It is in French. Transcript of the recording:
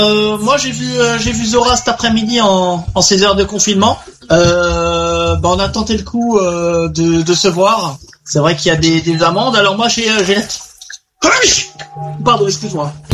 Moi j'ai vu Zora cet après-midi en 16 heures de confinement. On a tenté le coup de se voir. C'est vrai qu'il y a des amendes. Alors moi j'ai Pardon, excuse-moi.